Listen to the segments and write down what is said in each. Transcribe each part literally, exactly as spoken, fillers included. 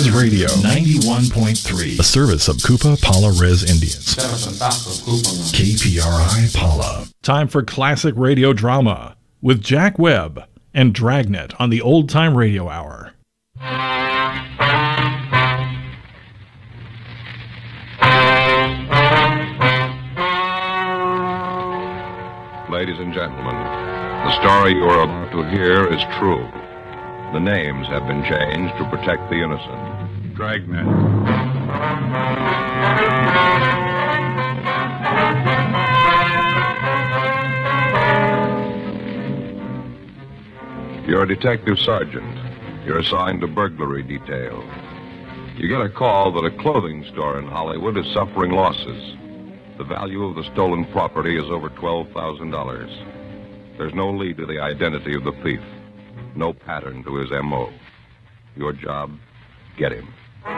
Res Radio ninety-one point three, a service of Koopa Pala Res Indians. K P R I Pala. Time for classic radio drama with Jack Webb and Dragnet on the Old Time Radio Hour. Ladies and gentlemen, the story you are about to hear is true. The names have been changed to protect the innocent. Dragnet. You're a detective sergeant. You're assigned to burglary detail. You get a call that a clothing store in Hollywood is suffering losses. The value of the stolen property is over twelve thousand dollars. There's no lead to the identity of the thief. No pattern to his M O. Your job, get him.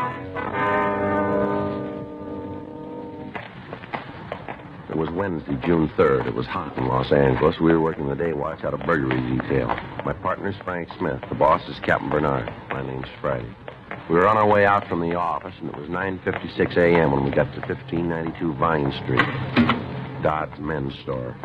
It was Wednesday, June third. It was hot in Los Angeles. We were working the day watch out of burglary detail. My partner's Frank Smith. The boss is Captain Bernard. My name's Friday. We were on our way out from the office, and it was nine fifty-six a.m. when we got to fifteen ninety-two Vine Street, Dodd's men's store.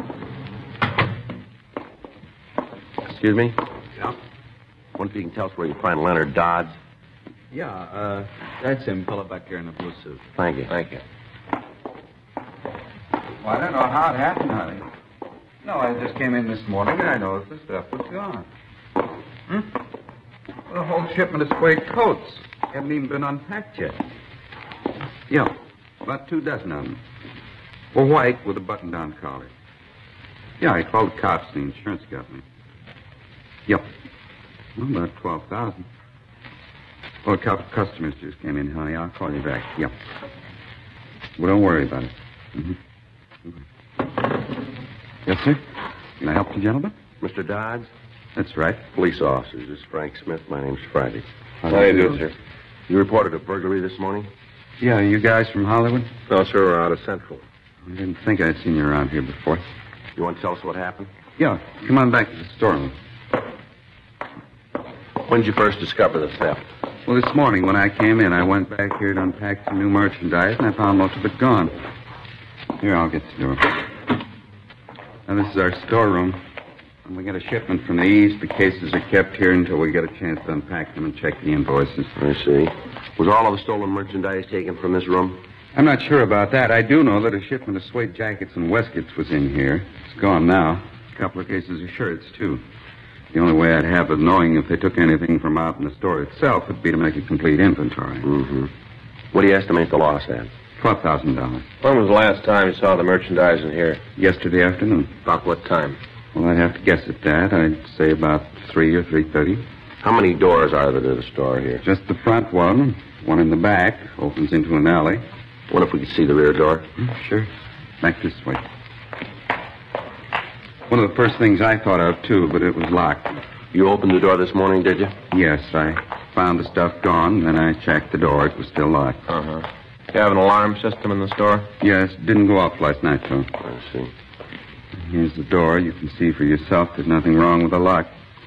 Excuse me? Yeah? Wonder if you can tell us where you find Leonard Dodds? Yeah, uh, that's him, fellow back here in the blue suit. Thank you. Thank you. Well, I don't know how it happened, honey. No, I just came in this morning and I noticed the stuff was gone. Hmm? Well, the whole shipment of suede coats haven't even been unpacked yet. Yeah, about two dozen of them. Well, white with a button-down collar. Yeah, I called the cops and the insurance company. Yep. Well, about twelve thousand. Well, a couple of customers just came in, honey. I'll call you back. Yep. Well, don't worry about it. Mm-hmm. Yes, sir? Can I help you, gentlemen? Mister Dodds? That's right. Police officers. This is Frank Smith. My name's Friday. How do you do, sir? You reported a burglary this morning? Yeah, you guys from Hollywood? No, sir. We're out of Central. I didn't think I'd seen you around here before. You want to tell us what happened? Yeah, come on back to the storeroom. When did you first discover the theft? Well, this morning when I came in, I went back here to unpack some new merchandise, and I found most of it gone. Here, I'll get the door. Now, this is our storeroom. When we get a shipment from the east, the cases are kept here until we get a chance to unpack them and check the invoices. I see. Was all of the stolen merchandise taken from this room? I'm not sure about that. I do know that a shipment of suede jackets and waistcoats was in here. It's gone now. A couple of cases of shirts, too. The only way I'd have of knowing if they took anything from out in the store itself would be to make a complete inventory. Mm-hmm. What do you estimate the loss at? Twelve thousand dollars. When was the last time you saw the merchandise in here? Yesterday afternoon. About what time? Well, I'd have to guess at that. I'd say about three or three thirty. How many doors are there to the store here? Just the front one. One in the back. Opens into an alley. What if we could see the rear door? Mm, sure. Back this way. One of the first things I thought of, too, but it was locked. You opened the door this morning, did you? Yes, I found the stuff gone, then I checked the door. It was still locked. Uh-huh. You have an alarm system in the store? Yes, didn't go off last night, though. I see. Here's the door. You can see for yourself there's nothing wrong with the lock.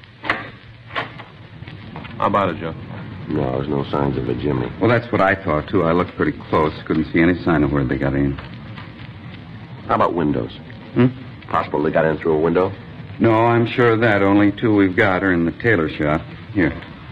How about it, Joe? No, there's no signs of a chimney. Well, that's what I thought, too. I looked pretty close. Couldn't see any sign of where they got in. How about windows? Hmm? Possible they got in through a window? No, I'm sure of that. Only two we've got are in the tailor shop. Here.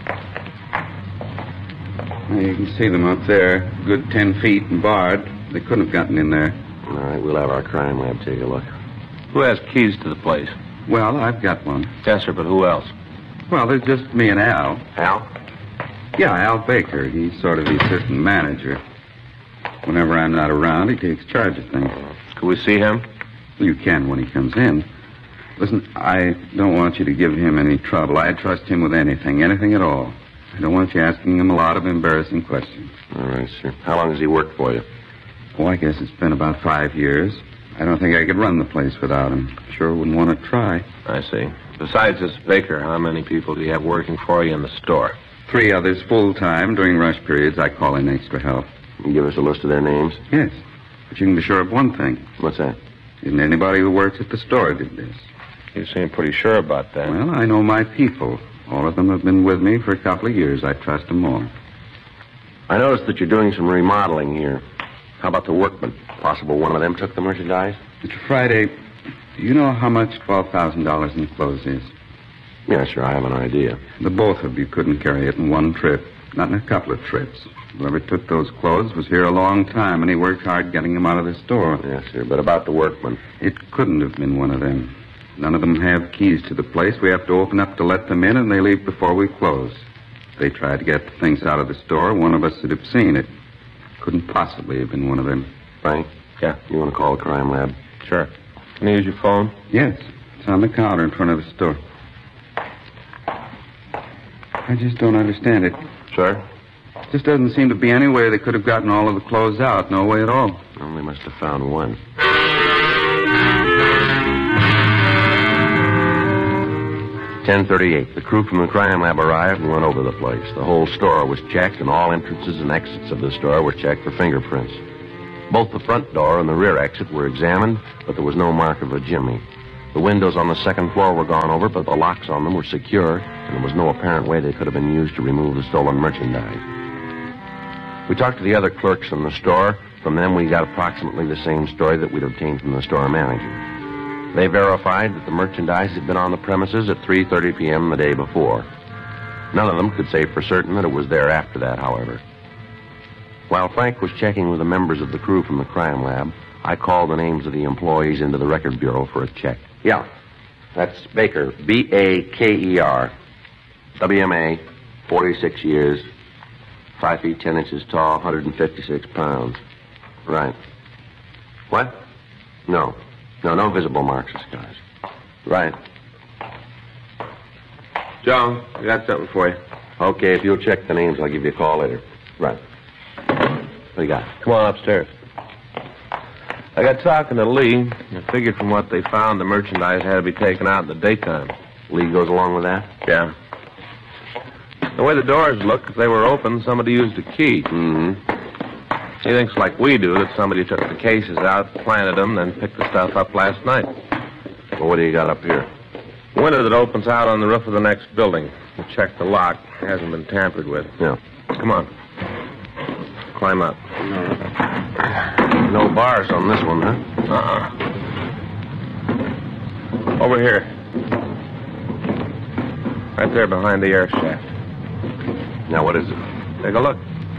Now, you can see them up there. Good ten feet and barred. They couldn't have gotten in there. All right, we'll have our crime lab take a look. Who has keys to the place? Well, I've got one. Yes, sir, but who else? Well, there's just me and Al. Al? Yeah, Al Baker. He's sort of the assistant manager. Whenever I'm not around, he takes charge of things. Could we see him? You can when he comes in. Listen, I don't want you to give him any trouble. I trust him with anything, anything at all. I don't want you asking him a lot of embarrassing questions. All right, sir. How long has he worked for you? Oh, I guess it's been about five years. I don't think I could run the place without him. Sure wouldn't want to try. I see. Besides this Baker, how many people do you have working for you in the store? Three others full-time. During rush periods, I call in extra help. Can you give us a list of their names? Yes. But you can be sure of one thing. What's that? Isn't anybody who works at the store did this. You seem pretty sure about that. Well, I know my people. All of them have been with me for a couple of years. I trust them more. I noticed that you're doing some remodeling here. How about the workmen? Possible one of them took the merchandise? Mister Friday, do you know how much twelve thousand dollars in clothes is? Yes, sir, I have an idea. The both of you couldn't carry it in one trip, not in a couple of trips. Whoever took those clothes was here a long time, and he worked hard getting them out of the store. Yes, sir, but about the workmen? It couldn't have been one of them. None of them have keys to the place. We have to open up to let them in, and they leave before we close. If they tried to get the things out of the store, one of us would have seen it. Couldn't possibly have been one of them. Frank? Yeah? You want to call the crime lab? Sure. Can I use your phone? Yes. It's on the counter in front of the store. I just don't understand it. Sir? Just doesn't seem to be any way they could have gotten all of the clothes out. No way at all. Well, they must have found one. ten thirty-eight. The crew from the crime lab arrived and went over the place. The whole store was checked, and all entrances and exits of the store were checked for fingerprints. Both the front door and the rear exit were examined, but there was no mark of a jimmy. The windows on the second floor were gone over, but the locks on them were secure, and there was no apparent way they could have been used to remove the stolen merchandise. We talked to the other clerks in the store. From them, we got approximately the same story that we'd obtained from the store manager. They verified that the merchandise had been on the premises at three thirty p.m. the day before. None of them could say for certain that it was there after that, however. While Frank was checking with the members of the crew from the crime lab, I called the names of the employees into the record bureau for a check. Yeah, that's Baker, B A K E R, W M A, forty-six years, five feet ten inches tall, one hundred fifty-six pounds. Right. What? No. No, no visible marks of scars. Right. Joe, I got something for you. Okay, if you'll check the names, I'll give you a call later. Right. What do you got? Come on upstairs. I got talking to Lee. I figured from what they found, the merchandise had to be taken out in the daytime. Lee goes along with that? Yeah. The way the doors look, if they were open, somebody used a key. Mm-hmm. He thinks like we do, that somebody took the cases out, planted them, then picked the stuff up last night. Well, what do you got up here? Window that opens out on the roof of the next building. We checked the lock. It hasn't been tampered with. Yeah. Come on. Climb up. No bars on this one, huh? Uh-uh. Over here. Right there behind the air shaft. Now, what is it? Take a look.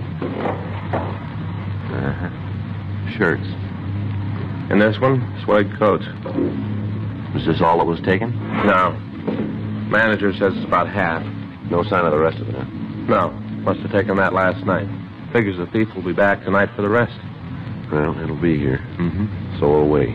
Uh-huh. Shirts. And this one, suede coats. Was this all that was taken? No. Manager says it's about half. No sign of the rest of it, huh? No. Must have taken that last night. Figures the thief will be back tonight for the rest. Well, it'll be here. Mm-hmm. So will we.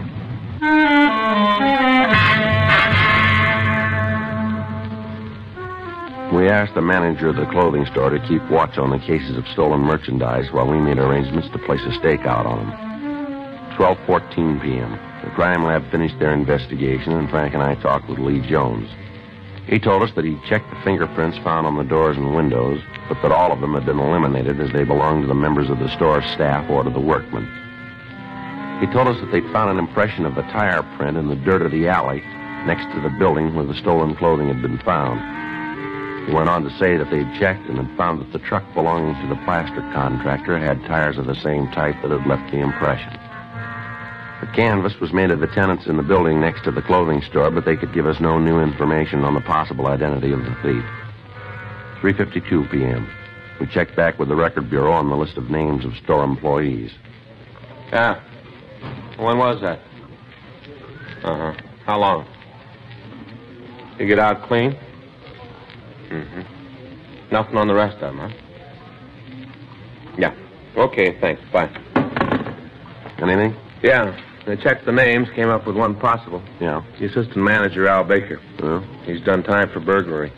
We asked the manager of the clothing store to keep watch on the cases of stolen merchandise while we made arrangements to place a stakeout on them. twelve fourteen p.m. The crime lab finished their investigation, and Frank and I talked with Lee Jones. He told us that he'd checked the fingerprints found on the doors and windows, but that all of them had been eliminated as they belonged to the members of the store staff or to the workmen. He told us that they'd found an impression of the tire print in the dirt of the alley next to the building where the stolen clothing had been found. He went on to say that they'd checked and had found that the truck belonging to the plaster contractor had tires of the same type that had left the impression. The canvass was made of the tenants in the building next to the clothing store, but they could give us no new information on the possible identity of the thief. three fifty-two p.m. We checked back with the record bureau on the list of names of store employees. Yeah. When was that? Uh-huh. How long? You get out clean? Mm-hmm. Nothing on the rest of them, huh? Yeah. Okay, thanks. Bye. Anything? Yeah. They checked the names, came up with one possible. Yeah. The assistant manager, Al Baker. Well? He's done time for burglary.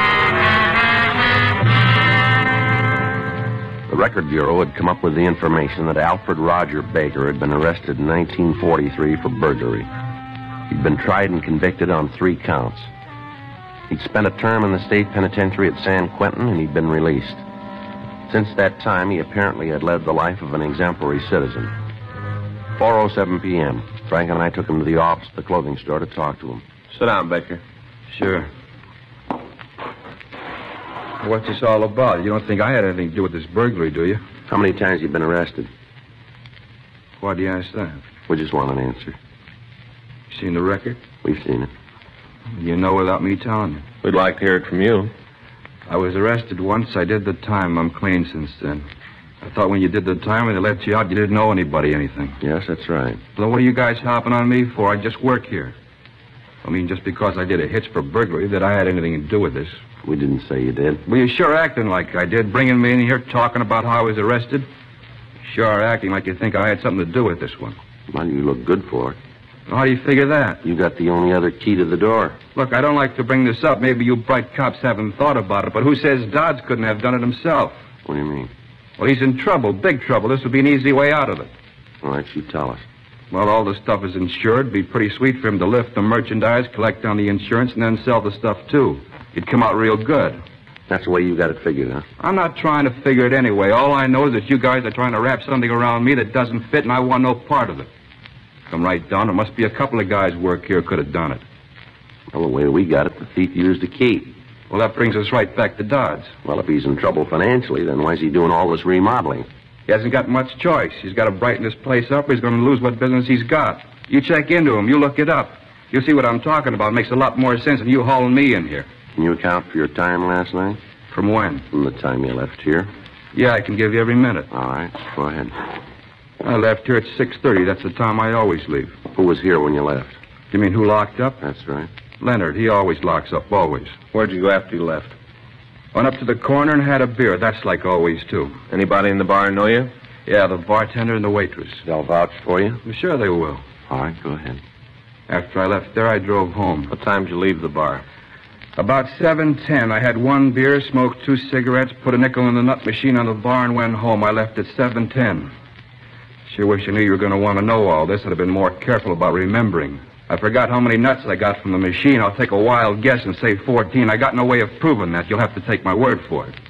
The Record Bureau had come up with the information that Alfred Roger Baker had been arrested in nineteen forty-three for burglary. He'd been tried and convicted on three counts. He'd spent a term in the state penitentiary at San Quentin, and he'd been released. Since that time, he apparently had led the life of an exemplary citizen. four oh seven p.m. Frank and I took him to the office of the clothing store to talk to him. Sit down, Baker. Sure. What's this all about? You don't think I had anything to do with this burglary, do you? How many times you been arrested? Why do you ask that? We just want an answer. You seen the record? We've seen it. You know without me telling you. We'd like to hear it from you. I was arrested once. I did the time. I'm clean since then. I thought when you did the time, when they let you out, you didn't owe anybody anything. Yes, that's right. So what are you guys hopping on me for? I just work here. I mean, just because I did a hitch for burglary, that I had anything to do with this. We didn't say you did. Well, you're sure acting like I did, bringing me in here talking about how I was arrested. Sure are acting like you think I had something to do with this one. Well, you look good for it. How do you figure that? You got the only other key to the door. Look, I don't like to bring this up. Maybe you bright cops haven't thought about it, but who says Dodds couldn't have done it himself? What do you mean? Well, he's in trouble, big trouble. This would be an easy way out of it. All right, you tell us. Well, all the stuff is insured. Be pretty sweet for him to lift the merchandise, collect on the insurance, and then sell the stuff, too. It'd come out real good. That's the way you got it figured, huh? I'm not trying to figure it anyway. All I know is that you guys are trying to wrap something around me that doesn't fit, and I want no part of it. Come right down. There must be a couple of guys work here could have done it. Well, the way we got it, the thief used the key. Well, that brings us right back to Dodds. Well, if he's in trouble financially, then why's he doing all this remodeling? He hasn't got much choice. He's got to brighten this place up or he's going to lose what business he's got. You check into him. You look it up. You'll see what I'm talking about. It makes a lot more sense than you hauling me in here. Can you account for your time last night? From when? From the time you left here. Yeah, I can give you every minute. All right, go ahead. I left here at six thirty. That's the time I always leave. Who was here when you left? You mean who locked up? That's right. Leonard. He always locks up, always. Where'd you go after you left? Went up to the corner and had a beer. That's like always, too. Anybody in the bar know you? Yeah, the bartender and the waitress. They'll vouch for you? Well, sure they will. All right, go ahead. After I left there, I drove home. What time did you leave the bar? About seven ten. I had one beer, smoked two cigarettes, put a nickel in the nut machine on the bar, and went home. I left at seven ten. Sure wish I knew you were going to want to know all this. I'd have been more careful about remembering. I forgot how many nuts I got from the machine. I'll take a wild guess and say fourteen. I got no way of proving that. You'll have to take my word for it.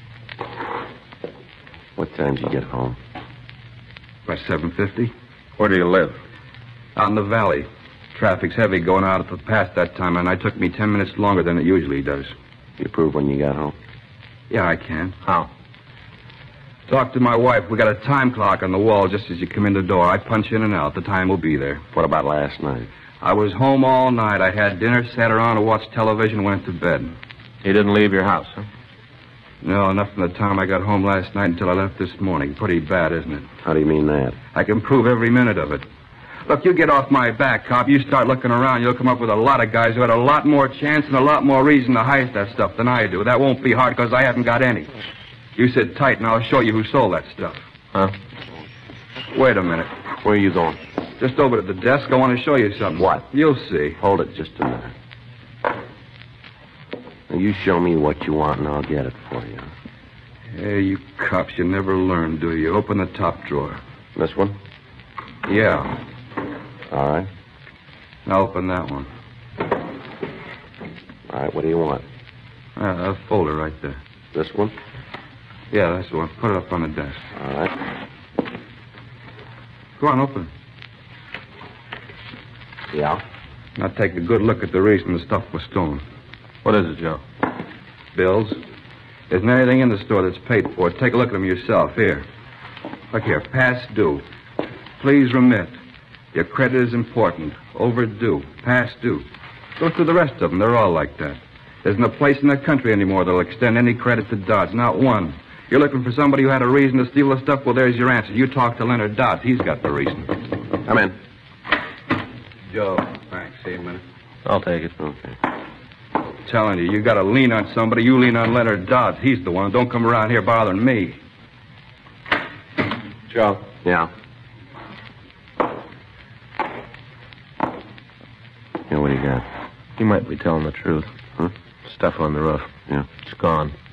What time did you get home? By seven fifty. Where do you live? Out in the valley. Traffic's heavy going out at the pass that time, and it took me ten minutes longer than it usually does. You prove when you got home? Yeah, I can. How? Talk to my wife. We got a time clock on the wall just as you come in the door. I punch in and out. The time will be there. What about last night? I was home all night. I had dinner, sat around and watched television, went to bed. You didn't leave your house, huh? No, not from the time I got home last night until I left this morning. Pretty bad, isn't it? How do you mean that? I can prove every minute of it. Look, you get off my back, cop. You start looking around, you'll come up with a lot of guys who had a lot more chance and a lot more reason to hide that stuff than I do. That won't be hard because I haven't got any. You sit tight and I'll show you who sold that stuff. Huh? Wait a minute. Where are you going? Just over to the desk. I want to show you something. What? You'll see. Hold it just a minute. Now, you show me what you want and I'll get it for you. Hey, you cops, you never learn, do you? Open the top drawer. This one? Yeah. All right. Now open that one. All right, what do you want? Uh, a folder right there. This one? Yeah, that's the one. Put it up on the desk. All right. Go on, open it. Yeah? Now take a good look at the reason the stuff was stolen. What is it, Joe? Bills. There isn't anything in the store that's paid for. Take a look at them yourself. Here. Look here. Past due. Please remit. Your credit is important. Overdue. Past due. Go through the rest of them. They're all like that. There isn't a place in the country anymore that'll extend any credit to Dodds. Not one. You're looking for somebody who had a reason to steal the stuff? Well, there's your answer. You talk to Leonard Dodds. He's got the reason. Come in. Joe. Thanks. See you in a minute. I'll take it. Okay. Telling you, you got to lean on somebody. You lean on Leonard Dodds. He's the one. Don't come around here bothering me. Joe. Yeah? Yeah, what do you got? You might be telling the truth. Huh? Stuff on the roof. Yeah. It's gone.